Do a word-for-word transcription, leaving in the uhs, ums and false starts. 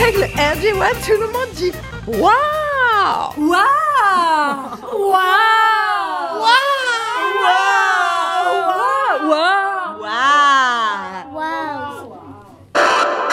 règle R J un, tout le monde dit What?